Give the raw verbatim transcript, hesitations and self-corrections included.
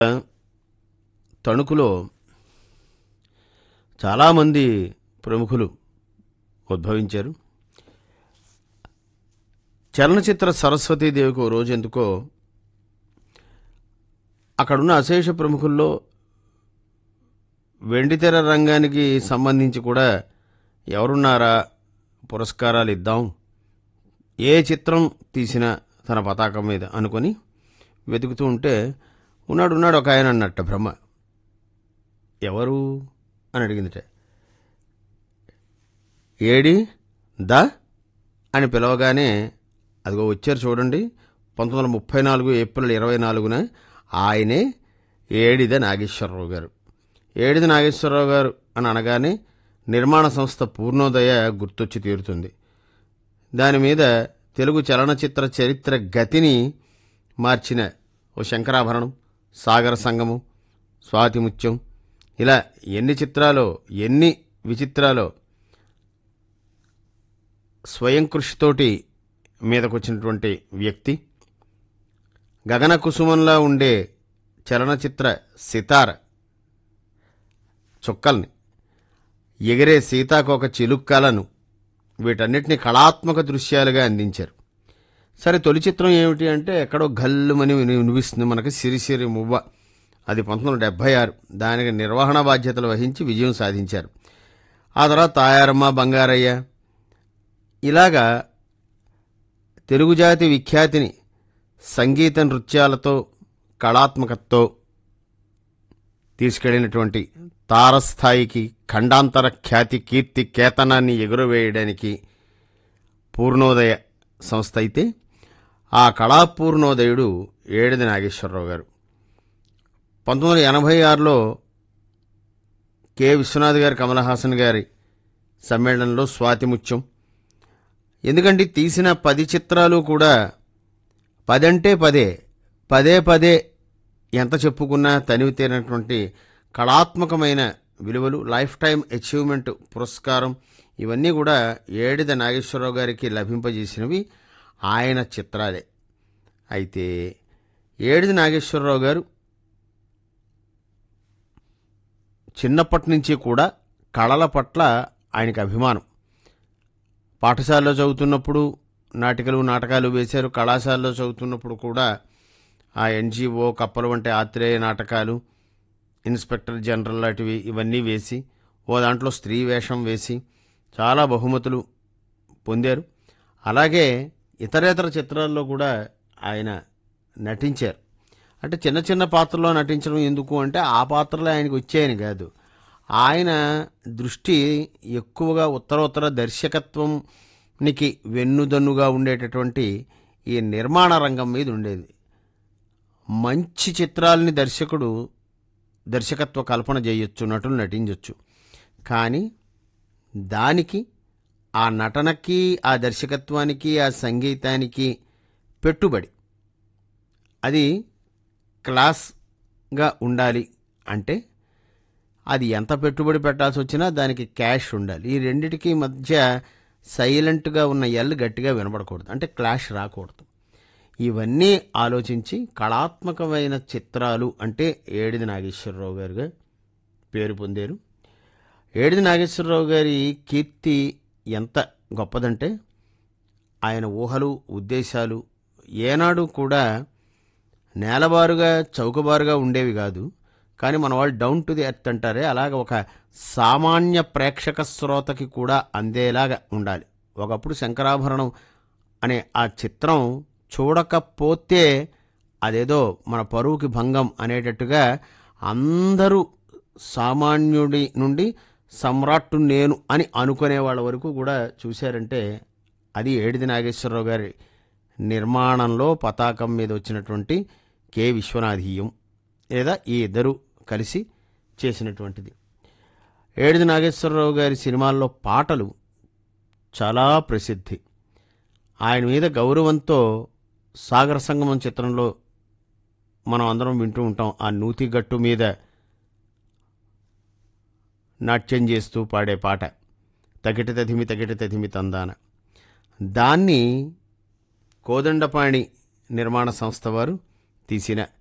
తణుకులో చాలామంది ప్రముఖులు ఉద్భవించారు. చలనచిత్ర సరస్వతీదేవికి ఓ రోజు ఎందుకో అక్కడున్న అశేష ప్రముఖుల్లో వెండితెర రంగానికి సంబంధించి కూడా ఎవరున్నారా, పురస్కారాలు ఇద్దాం, ఏ చిత్రం తీసినా తన పతాకం మీద అనుకొని వెతుకుతూ ఉంటే ఉన్నాడు ఉన్నాడు ఒక ఆయన అన్నట్ట బ్రహ్మ. ఎవరు అని అడిగిందిట. ఏడి దా అని పిలవగానే అదిగో వచ్చారు చూడండి. పంతొమ్మిది వందల ముప్పై నాలుగు ఏప్రిల్ ఇరవై నాలుగున ఆయనే ఏడిద నాగేశ్వరరావు గారు. ఏడిద నాగేశ్వరరావు గారు అని అనగానే నిర్మాణ సంస్థ పూర్ణోదయ గుర్తొచ్చి తీరుతుంది. దాని మీద తెలుగు చలనచిత్ర చరిత్ర గతిని మార్చిన ఓ శంకరాభరణం, సాగర సంగమం, స్వాతిముత్యం, ఇలా ఎన్ని చిత్రాలో ఎన్ని విచిత్రాలో స్వయం కృషితోటి మీదకొచ్చినటువంటి వ్యక్తి. గగన కుసుమంలా ఉండే చలనచిత్ర సితార చుక్కల్ని, ఎగిరే సీతాకోక చిలుక్కలను, వీటన్నిటిని కళాత్మక దృశ్యాలుగా అందించారు. సరే, తొలి చిత్రం ఏమిటి అంటే ఎక్కడో గల్లుమని వినిపిస్తుంది మనకి, సిరిసిరి మువ్వ. అది పంతొమ్మిది వందల డెబ్బై ఆరు. దానికి నిర్వహణ బాధ్యతలు వహించి విజయం సాధించారు. ఆ తర్వాత తాయారమ్మ, బంగారయ్య, ఇలాగా తెలుగు జాతి విఖ్యాతిని సంగీత నృత్యాలతో కళాత్మకతతో తీసుకెళ్లినటువంటి తారస్థాయికి ఖండాంతర ఖ్యాతి కీర్తి కేతనాన్ని ఎగురవేయడానికి పూర్ణోదయ సంస్థ అయితే, ఆ కళాపూర్ణోదయుడు ఏడిది నాగేశ్వరరావు గారు. పంతొమ్మిది వందల ఎనభై ఆరులో కె విశ్వనాథ్ గారి, కమల్ హాసన్ గారి సమ్మేళనంలో స్వాతిముత్యం. ఎందుకంటే తీసిన పది చిత్రాలు కూడా పదంటే పదే పదే పదే ఎంత చెప్పుకున్నా తనివి తీరినటువంటి కళాత్మకమైన విలువలు, లైఫ్ టైం అచీవ్మెంట్ పురస్కారం, ఇవన్నీ కూడా ఏడిద నాగేశ్వరరావు గారికి లభింపజేసినవి ఆయన చిత్రాలే. అయితే ఏడిది నాగేశ్వరరావు గారు చిన్నప్పటి నుంచి కూడా కళల పట్ల ఆయనకు అభిమానం. పాఠశాలలో చదువుతున్నప్పుడు నాటికలు నాటకాలు వేశారు. కళాశాలలో చదువుతున్నప్పుడు కూడా ఆ ఎన్జిఓ, కప్పలు వంటి ఆత్రేయ నాటకాలు, ఇన్స్పెక్టర్ జనరల్ లాంటివి ఇవన్నీ వేసి, ఓ దాంట్లో స్త్రీ వేషం వేసి చాలా బహుమతులు పొందారు. అలాగే ఇతరేతర చిత్రాల్లో కూడా ఆయన నటించారు. అంటే చిన్న చిన్న పాత్రలో నటించడం ఎందుకు అంటే ఆ పాత్రలో ఆయనకు వచ్చాయని కాదు, ఆయన దృష్టి ఎక్కువగా ఉత్తరోత్తర దర్శకత్వంనికి వెన్నుదన్నుగా ఉండేటటువంటి ఈ నిర్మాణ రంగం మీద ఉండేది. మంచి చిత్రాలని దర్శకుడు దర్శకత్వ కల్పన చేయొచ్చు, నటులు నటించవచ్చు. కానీ దానికి, ఆ నటనకి, ఆ దర్శకత్వానికి, ఆ సంగీతానికి పెట్టుబడి అది క్లాస్గా ఉండాలి. అంటే అది ఎంత పెట్టుబడి పెట్టాల్సి వచ్చినా దానికి క్యాష్ ఉండాలి. ఈ రెండిటికి మధ్య సైలెంట్గా ఉన్న ఎల్ గట్టిగా వినబడకూడదు, అంటే క్లాష్ రాకూడదు. ఇవన్నీ ఆలోచించి కళాత్మకమైన చిత్రాలు అంటే ఏడిది నాగేశ్వరరావు గారుగా పేరు పొందారు. ఏడిది నాగేశ్వరరావు గారి కీర్తి ఎంత గొప్పదంటే, ఆయన ఊహలు, ఉద్దేశాలు ఏనాడు కూడా నేలబారుగా చౌకబారుగా ఉండేవి కాదు. కానీ మన వాళ్ళు డౌన్ టు ది ఎర్త్ అంటారే, అలాగ ఒక సామాన్య ప్రేక్షక శ్రోతకి కూడా అందేలాగా ఉండాలి. ఒకప్పుడు శంకరాభరణం అనే ఆ చిత్రం చూడకపోతే అదేదో మన పరువుకి భంగం అనేటట్టుగా అందరూ సామాన్యుడి నుండి సమ్రాట్టు నేను అని అనుకునే వాళ్ళ వరకు కూడా చూశారంటే అది ఏడిది నాగేశ్వరరావు గారి నిర్మాణంలో పతాకం మీద వచ్చినటువంటి కె విశ్వనాథీయం, లేదా ఈ ఇద్దరు కలిసి చేసినటువంటిది. ఏడిది నాగేశ్వరరావు గారి సినిమాల్లో పాటలు చాలా ప్రసిద్ధి. ఆయన మీద గౌరవంతో సాగర సంగమం చిత్రంలో మనం అందరం వింటూ ఉంటాం. ఆ నూతిగట్టు మీద నాట్యం చేస్తూ పాడే పాట తగిట తదిమి తగిట తదిమి తందాన, దాన్ని కోదండపాణి నిర్మాణ సంస్థ వారు తీసిన